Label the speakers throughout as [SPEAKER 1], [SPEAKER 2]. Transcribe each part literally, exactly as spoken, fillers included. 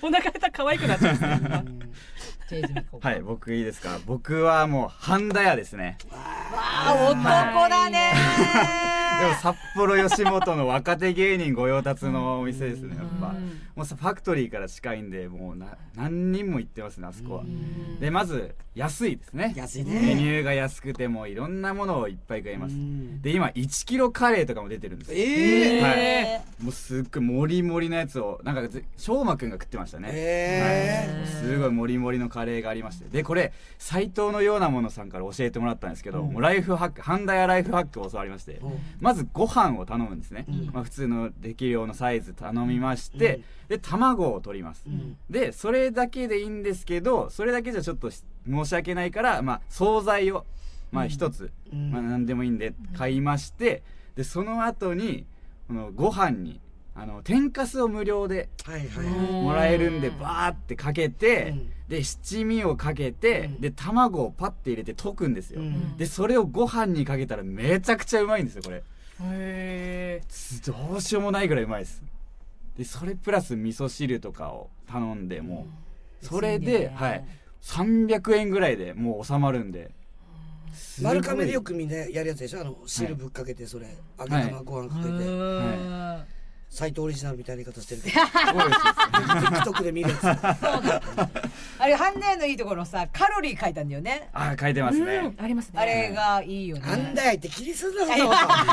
[SPEAKER 1] お腹下手可愛くなっちゃうんですね。
[SPEAKER 2] チェイズミコ
[SPEAKER 3] はい、僕いいですか。僕はもう半田屋ですね。
[SPEAKER 2] わあ男だね
[SPEAKER 3] でも札幌吉本の若手芸人御用達のお店ですね。やっぱもうさファクトリーから近いんで、もうな何人も行ってますね、あそこは。でまず安いですね。
[SPEAKER 4] 安いね。
[SPEAKER 3] メニューが安くてもいろんなものをいっぱい買います。で今いちキロカレーとかも出てるんですよ。
[SPEAKER 4] ええ
[SPEAKER 3] はい、もうすっごいもりもりのやつをなんか翔馬くんが食ってましたね。
[SPEAKER 4] え
[SPEAKER 3] はい、すごいもりもりのカレーがありまして、でこれ斉藤のようなものさんから教えてもらったんですけど、もうライフハック、半田屋ライフハックを教わりまして、まずご飯を頼むんですね。まあ普通の適量のサイズ頼みまして、で卵を取ります。でそれだけでいいんですけど、それだけじゃちょっと申し訳ないから、まあ惣菜をまあ一つ、まあ何でもいいんで買いまして、でその後にこのご飯にあの天かすを無料でもらえるんで、バーってかけて、で七味をかけて、で卵をパッて入れて溶くんですよ。でそれをご飯にかけたらめちゃくちゃうまいんですよこれ。
[SPEAKER 1] へ
[SPEAKER 3] ーどうしようもないぐらいうまいです。でそれプラス味噌汁とかを頼んで、もうそれで、はい、さんびゃくえんぐらいでもう収まるんで。
[SPEAKER 4] 丸亀でよくみんなやるやつでしょ、あの汁ぶっかけて、それ揚げ玉ご飯かけて斎藤オリジナルみたいな言い方してるけど、 TikTok で見るやつ。そうだ
[SPEAKER 2] あれ半田屋のいいところさ、カロリー書いたんだよね。
[SPEAKER 3] ああ書いてますね。
[SPEAKER 1] ありますね。
[SPEAKER 2] あれがいいよね。
[SPEAKER 4] 半田屋って気にすんだぞい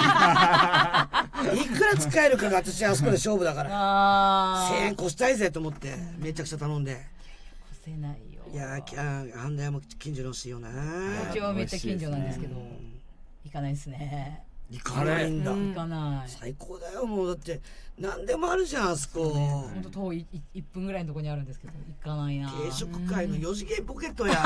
[SPEAKER 4] くら使えるかが私あそこで勝負だから、せんえん越したいぜと思ってめちゃくちゃ頼んで。
[SPEAKER 2] 越せないよ。
[SPEAKER 4] いやー半田屋も近所のしいよな。
[SPEAKER 2] うちはめっちゃ近所なんですけど行かないですね。
[SPEAKER 4] 行かないんだ。
[SPEAKER 2] 行かない。
[SPEAKER 4] 最高だよ。もうだって何でもあるじゃんあそこ。
[SPEAKER 2] 本当遠いいっぷんぐらいのところにあるんですけど行かないな。
[SPEAKER 4] 軽食界のよ次元ポケットや。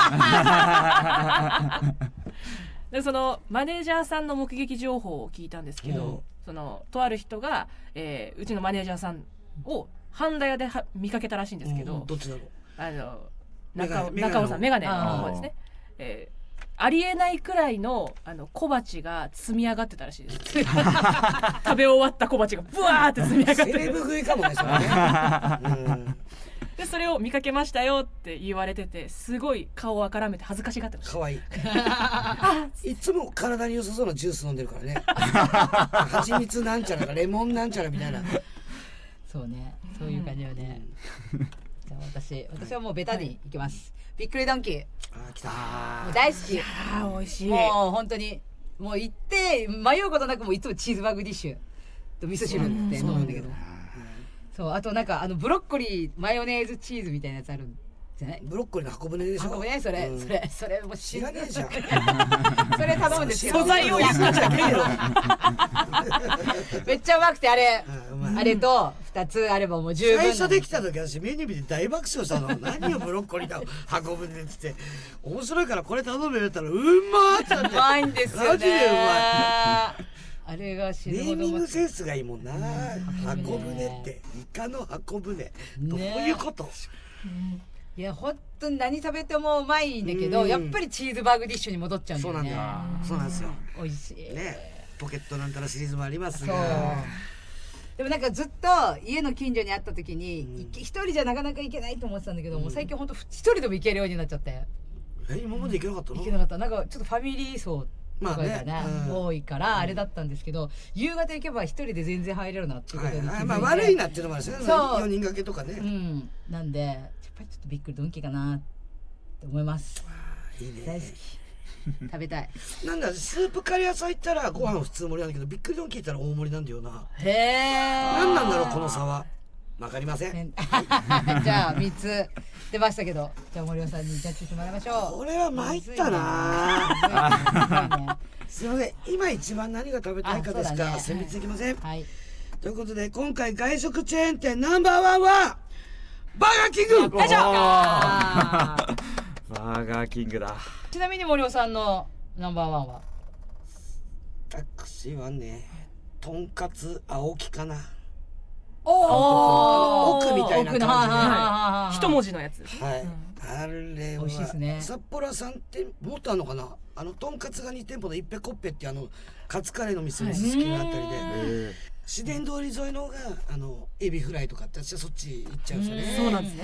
[SPEAKER 1] でそのマネージャーさんの目撃情報を聞いたんですけど、そのとある人が、えー、うちのマネージャーさんを半田屋では見かけたらしいんですけど、
[SPEAKER 4] どっちだろう。
[SPEAKER 1] あの中尾中尾さん、メガネの方ですね。えーありえないくらいのあの小鉢が積み上がってたらしいです。食べ終わった小鉢がブワーって積み上がって
[SPEAKER 4] セレブ食いかもねそれね。うん
[SPEAKER 1] でそれを見かけましたよって言われてて、すごい顔をあからめて恥ずかしがってました。
[SPEAKER 4] 可愛いいつも体に良さそうなジュース飲んでるからね。蜂蜜なんちゃらかレモンなんちゃらみたいな。
[SPEAKER 2] そうね、そういう感じよね。じゃあ私私はもうベタにいきます。びっくりドンキー。
[SPEAKER 4] あ来た
[SPEAKER 2] もう大好き。
[SPEAKER 1] あー美味しい。
[SPEAKER 2] もう本当にもう行って迷うことなくもういつもチーズバーグディッシュと味噌汁って飲むんだけど、そうあとなんかあのブロッコリーマヨネーズチーズみたいなやつあるんじゃない？
[SPEAKER 4] ブロッコリーの箱舟でしょ。
[SPEAKER 2] 箱舟それ、
[SPEAKER 4] うん、
[SPEAKER 2] それそれもう
[SPEAKER 4] 知らねえじゃん。
[SPEAKER 2] それ頼むんですけど、
[SPEAKER 1] 素材を言っただけよ。
[SPEAKER 2] めっちゃうまくて、あれ
[SPEAKER 4] あ
[SPEAKER 2] あれとふたつあればもう十分。
[SPEAKER 4] 最初できた時私メニュー見て大爆笑したの。何をブロッコリーだ箱舟って言って面白いからこれ頼むよって言ったらうまーってなって。
[SPEAKER 2] うまいんですよね。
[SPEAKER 4] マジでうまい。
[SPEAKER 2] あれが死
[SPEAKER 4] ネ
[SPEAKER 2] ぬほど
[SPEAKER 4] ーミングセンスがいいもんな。箱舟ってイカの箱舟どういうこと？
[SPEAKER 2] いや本当に何食べてもうまいんだけど、やっぱりチーズバーグディッシュに戻っちゃうんだよね。
[SPEAKER 4] そうなんだ。そうなんですよ。
[SPEAKER 2] 美味しい
[SPEAKER 4] ね、ポケットなんたらシリーズもありますが。
[SPEAKER 2] でもなんかずっと家の近所にあった時に一人じゃなかなか行けないと思ってたんだけど、もう最近本当一人でも行けるようになっちゃって。
[SPEAKER 4] え、今まで行けなかったの？
[SPEAKER 2] 行けなかった。なんかちょっとファミリー層とかがね、
[SPEAKER 4] まあね、うん、
[SPEAKER 2] 多いからあれだったんですけど、夕方行けば一人で全然入れるなっていうことに気づいて、
[SPEAKER 4] はいはい、まあ悪いなっていうのもあるしね。そうよにん掛けとかね。
[SPEAKER 2] うん。なんでやっぱりちょっとびっくりドンキーかなって思います。
[SPEAKER 4] いいね。
[SPEAKER 2] 大好き。食べたい。
[SPEAKER 4] なんだスープカレー屋さん行ったらご飯普通盛りなんだけど、びっくりドンキー行ったら大盛りなんだよな。
[SPEAKER 2] へえ。
[SPEAKER 4] なんなんだろうこの差は。わかりません。
[SPEAKER 2] じゃあみっつ出ましたけど、じゃあ森尾さんにジャッジしてもらいましょう。
[SPEAKER 4] これは参ったな。すいません、今一番何が食べたいかですか、ね、選別できません、はい、ということで今回外食チェーン店ナンバーワンはバーガーキング。
[SPEAKER 1] よいしょ。
[SPEAKER 3] バーガーキングだ。
[SPEAKER 2] ちなみに森尾さんのナンバーワンは？
[SPEAKER 4] 私はね、とんかつ青木かな。
[SPEAKER 2] お
[SPEAKER 4] 奥みたいな感
[SPEAKER 1] じで一文字のやつ。
[SPEAKER 4] はい、うん、あれは美味しいですね。札幌さん店もっとあるのかな。あのとんかつがに店舗のいっぺこっぺってあのカツカレーの店のすすきがあったりで、市電通り沿いのがあのエビフライとかって私はそっち行っちゃうんですよね。
[SPEAKER 1] そうなんですね。